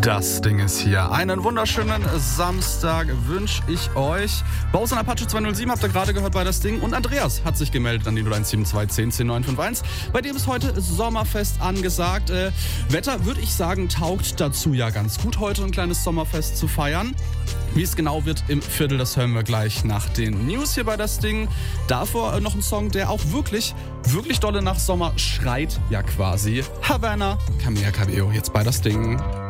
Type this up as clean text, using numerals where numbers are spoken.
Das Ding ist hier. Einen wunderschönen Samstag wünsche ich euch. Bowser Apache 207 habt ihr gerade gehört bei das Ding. Und Andreas hat sich gemeldet an die 0172 10 951. Bei dem ist heute Sommerfest angesagt. Wetter, würde ich sagen, taugt dazu ja ganz gut, heute ein kleines Sommerfest zu feiern. Wie es genau wird im Viertel, das hören wir gleich nach den News hier bei das Ding. Davor noch ein Song, der auch wirklich dolle nach Sommer schreit, ja quasi. Havana, Camila Cabello, jetzt bei das Ding.